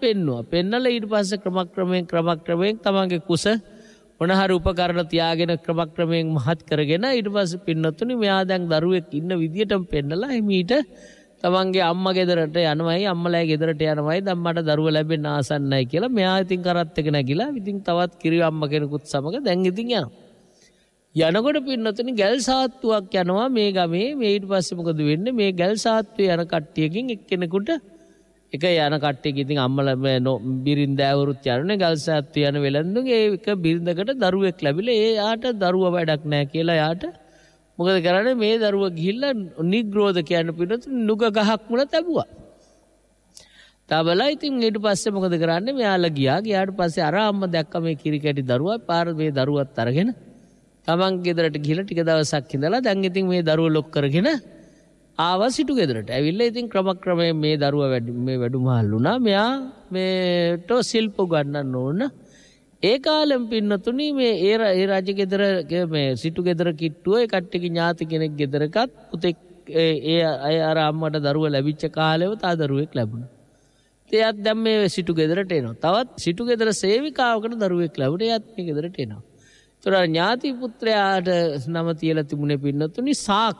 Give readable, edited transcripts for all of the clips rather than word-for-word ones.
පෙන්නවා. පෙන්නලා ඊට පස්සේ ක්‍රමක්‍රමයෙන් තමන්ගේ කුස මොනහරි උපකරණ තියාගෙන ක්‍රමක්‍රමයෙන් මහත් කරගෙන ඊට පස්සේ පින්නතුනි මෙයා දැන් දරුවෙක් ඉන්න විදියටම පෙන්නලා එමීට තමන්ගේ අම්මා ගෙදරට යනවයි අම්මලාගේ ගෙදරට යනවයි දැන් මට දරුවා ලැබෙන්න ආසන්නයි කියලා මෙයා ඉතින් කරත් එක නැගිලා ඉතින් තවත් කිරි අම්මා කෙනෙකුත් සමග දැන් ඉතින් යනකොට පින්නතුනි ගල් සාත්තුවක් යනවා මේ ගමේ මේ ඊට පස්සේ මොකද වෙන්නේ මේ ගල් සාත්තුවේ යන කට්ටියකින් එක්කෙනෙකුට එක යන කට්ටියක ඉතින් අම්මලා බිරින්දෑවරුත් යනනේ ගල් සාත්තුවේ යන වෙලඳුගේ එක බිරිඳකට දරුවෙක් ලැබිලා එයාට දරුවා වැඩක් නැහැ කියලා එයාට මොකද කරන්නේ මේ දරුවා ගිහිල්ලා නිග්‍රෝධ කියන පින්නතුනි නුග ගහක් මුල තැබුවා. තබලා ඉතින් ඊට පස්සේ මොකද කරන්නේ මෙයාලා ගියාට පස්සේ අර අම්මා දැක්ක මේ කිරි කැටි දරුවා පාර මේ දරුවත් අරගෙන තමන් ගෙදරට ගිහලා ටික දවසක් ඉඳලා දැන් ඉතින් මේ දරුවා ලොක් කරගෙන ආවා සිටු ගෙදරට. ඇවිල්ලා ඉතින් ක්‍රමක්‍රමයෙන් මේ දරුවා මේ වැඩුමහල් වුණා. මෙයා මේට ශිල්ප ගන්නන්න ඕන. ඒ කාලෙම පින්නතුනි මේ ඒ රජ ගෙදර මේ සිටු ගෙදර කිට්ටුව ඒ කට්ටියගේ ඥාති කෙනෙක් ගෙදරකත් පුතෙක් ඒ අර අම්මට දරුවා ලැබිච්ච කාලෙව තා දරුවෙක් ලැබුණා. එයාත් දැන් මේ සිටු ගෙදරට එනවා. තවත් සිටු ගෙදර සේවිකාවකට දරුවෙක් ලැබුණා. එයාත් මේ ගෙදරට එනවා. ඥාති පුත්‍රයාට නම තියලා තිබුණේ පින්නතුනි සාක.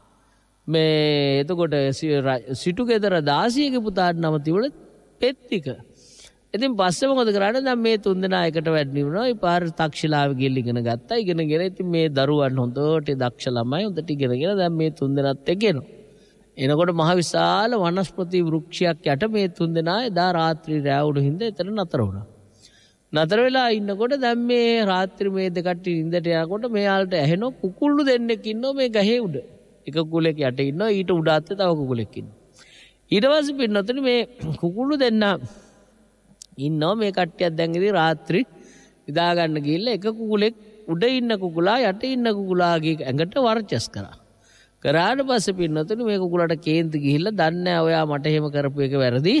මේ එතකොට සිටු ගෙදර දාසියගේ පුතාට නම තිබුණේ පෙත්තික. ඉතින් පස්සේ මොකද කරන්නේ දැන් මේ තුන්දෙනා එකට වැඩි වුණා. ඒ පාර තක්ෂිලාව ගිහින් ඉගෙන ගත්තා. ඉගෙනගෙන ඉතින් මේ දරුවන් හොඳට දක්ෂ ළමයි හොඳට ඉගෙනගෙන දැන් මේ තුන්දෙනාත් එක්ක එනවා. එනකොට මහ විශාල වනස්පති වෘක්ෂයක් යට මේ තුන්දෙනා එදා රාත්‍රී රැවුණු හින්දා එතන නතර වුණා. නතර වෙලා ඉන්නකොට දැන් මේ රාත්‍රී මේ දෙකට ඉඳට යනකොට මෙයාලට ඇහෙන කුකුල්ලු දෙන්නෙක් ඉන්නවා මේ ගහේ උඩ. එක කුකුලෙක් යට ඉන්නවා ඊට උඩ අත්තේ තව කුකුලෙක් ඉන්නවා. ඊට පස්සේ පින්නතුනි මේ කුකුල්ලු දෙන්න ඉන්නවා මේ කට්ටියක් දැන් ඉතින් රාත්‍රී ඉදා ගන්න ගිහිල්ලා එක කුකුලෙක් උඩ ඉන්න කුකුලා යට ඉන්න කුකුලාගේ ඇඟට වර්චස් කරා. කරාට පස්සේ පින්නතුනි මේ කුකුලට කේන්ති ගිහිල්ලා දන්නේ නැහැ ඔයා මට එහෙම කරපු එක වැරදි.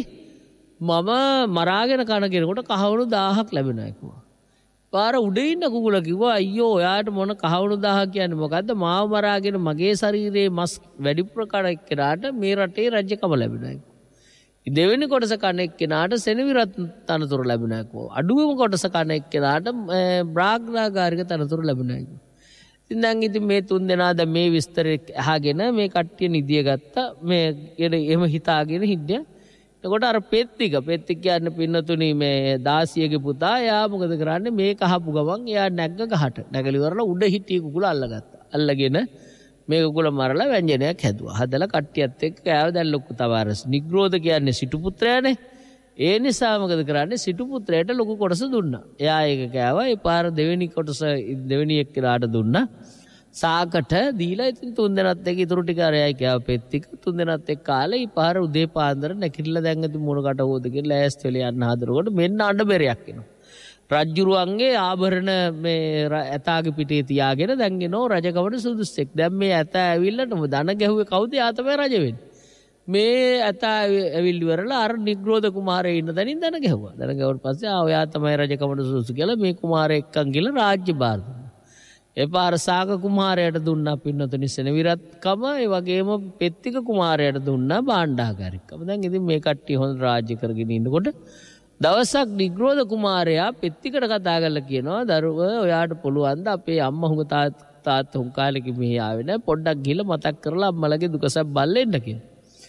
මම මරාගෙන කන කෙනෙකුට කහවණු 1000ක් ලැබෙනවා කිව්වා. පාර උඩ ඉන්න කුකුලා කිව්වා අයියෝ ඔයාට මොන කහවණු 1000ක් කියන්නේ මොකද්ද? මාව මරාගෙන මගේ ශරීරයේ මස් වැඩිපුර කන එක්කෙනාට මේ රටේ රජ්‍යකම ලැබෙනවා. දෙවෙනි කොටස කන එක්කෙනාට සෙනවිරත් තනතුරු ලැබෙනවා කිව්වා. අඩුවම කොටස කන එක්කෙනාට බ්‍රාග්නාගාරික තනතුරු ලැබෙනවා කිව්වා. ඉතින් දැන් ඉතින් මේ තුන් දෙනා දැන් මේ විස්තරය අහගෙන මේ කට්ටිය නිදිය ගත්තා. මේ එහෙම හිතාගෙන හිටියා. එතකොට අර පෙත්තික කියන්නේ පින්නතුනි මේ දාසියගේ පුතා එයා මොකද කරන්නේ මේ කහපු ගමන් එයා නැග්ග ගහට නැගලි වරලා උඩ හිටිය කුකුල අල්ලගත්තා. අල්ලගෙන මේ කුකුල මරලා ව්‍යංජනයක් හැදුවා. හදලා කට්ටියත් එක්ක කෑව දැන් ලොකු තවාරස්. නිග්‍රෝධ කියන්නේ සිටු පුත්‍රයානේ. ඒ නිසා මොකද කරන්නේ සිටු පුත්‍රයාට ලොකු කොටස දුන්නා. එයා ඒක කෑවා. ඒ පාර දෙවෙනි කොටස දෙවෙනි එක්කලාට දුන්නා. සාකට දීලා ඉතින් තුන් දෙනාත් එක්ක ඉතුරු ටික අරයයි කෑව පෙත්තික තුන් දෙනාත් එක්ක කාලේ ඊ පාර උදේ පාන්දර නැගිටලා දැන් ඉතින් මොන කට හොද කියලා ලෑස්ති වෙලා යන්න හදනකොට මෙන්න අඬබෙරයක් එනවා. රජ්ජුරුවන්ගේ ආභරණ මේ ඇතාගේ පිටේ තියාගෙන දැන් එනෝ රජකමට සුදුස්සෙක්. දැන් මේ ඇතා ඇවිල්ලා දන ගැහුවේ කවුද? යා තමයි රජ වෙන්නේ. මේ ඇතා ඇවිල්ලි වරලා අර නිග්‍රෝධ කුමාරයා ඉන්න තැනින් දන ගැහුවා. දන ගැහුවට පස්සේ ඔයා තමයි රජකමට සුදුසු කියලා මේ කුමාරයා එක්කන් ගිහලා රාජ්‍ය භාර දුන්නා. ඒ පාර සාක කුමාරයාට දුන්නා පින්නතුනි සෙනවිරත්කම. ඒ වගේම පෙත්තික කුමාරයාට දුන්නා භාණ්ඩාගාරිකකම. දැන් ඉතින් මේ කට්ටිය හොඳ රාජ්‍ය කරගෙන ඉන්නකොට දවසක් නිග්‍රෝධ කුමාරයා පෙත්තිකට කතා කරලා කියනවා දරුවා ඔයාට පුළුවන් ද අපේ අම්මා හුඟ තාත්තා හුඟ කාලෙක මෙහි ආවේ නැහැ පොඩ්ඩක් ගිහලා මතක් කරලා අම්මලගේ දුකසක් බලෙන්න කියලා.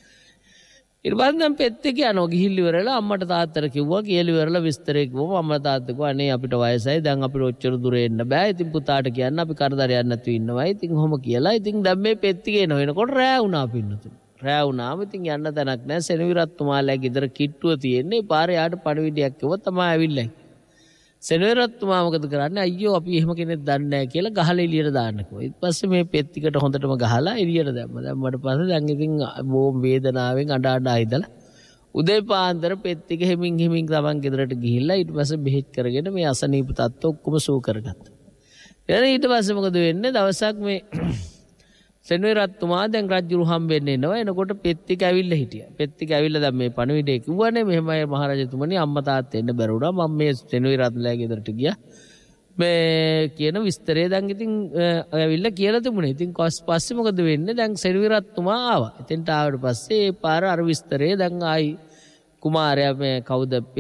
ඊට පස්සේ දැන් පෙත්තික යනවා ගිහිල්ලි ඉවරලා අම්මට තාත්තට කිව්වා කියලා ඉවරලා විස්තරේ කිව්වම අම්මා තාත්තා කිව්වා අනේ අපිට වයසයි දැන් අපිට ඔච්චර දුර එන්න බෑ. ඉතින් පුතාට කියන්න අපි කරදරයක් නැතුව ඉන්නවා. ඉතින් කොහොම කියලා. ඉතින් දැන් මේ පෙත්තික එනකොට රෑ වුණා පින්නතුනි. රෑ වුණාම ඉතින් යන්න තැනක් නැහැ. සෙනවිරත්තුමාලා ගෙදර කිට්ටුව තියෙන්නේ. පාරේ යාට පණිවිඩයක් කිව්වොත් තමයි ඇවිල්ලා. සෙනවිරත්තුමා මොකද කරන්නේ? අයියෝ අපි එහෙම කෙනෙක් දන්නේ නැහැ කියලා ගහලා එළියට දාන්න කිව්වා. ඊට පස්සේ මේ පෙත්තිකට හොඳටම ගහලා එළියට දැම්මා. දැම්මට පස්සේ දැන් ඉතින් බොම් වේදනාවෙන් අඬ හිටලා උදේ පාන්දර පෙත්තික හිමින් තමන් ගෙදරට ගිහිල්ලා ඊට පස්සේ බෙහෙත් කරගෙන මේ අසනීප තත්ත්ව ඔක්කොම සූ කරගත්තා. ඊට පස්සේ මොකද වෙන්නේ? දවසක් මේ සෙනවිරත්තුමා දැන් රජුරු හම්බෙන්න එනවා. එනකොට පෙත්තික ඇවිල්ලා හිටියා. පෙත්තික ඇවිල්ලා දැන් මේ පණිවිඩය කිව්වනේ මෙහෙමයි මහරජතුමනි අම්මා තාත්තා එන්න බැර වුණා. මම මේ සෙනවිරත්තුලා ගෙදරට ගියා. මේ කියන විස්තරය දැන් ඉතින් ඇවිල්ලා කියලා තිබුණේ. ඉතින් පස්සේ මොකද වෙන්නේ? දැන් සෙනවිරත්තුමා ආවා. එතෙන්ට ආවට පස්සේ ඒ පාර අර විස්තරය දැන් ආයි කුමාරයා මේ කවුද